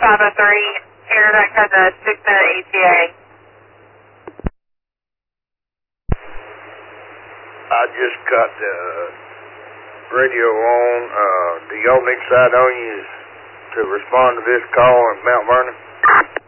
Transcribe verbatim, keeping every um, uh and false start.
five oh three, Internet has a six minute E T A. I just got the radio on. Uh, do y'all need Sidonians to respond to this call in Mount Vernon?